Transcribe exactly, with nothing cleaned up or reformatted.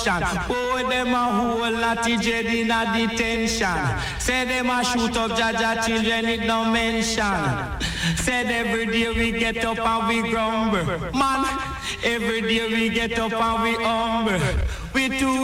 corruption. Oh, them a whole lot of dread in a detention. Say them a shoot up Jaja children, it no mention. Said every day we get up and we grumble. Man, every day we get up and we humble. We too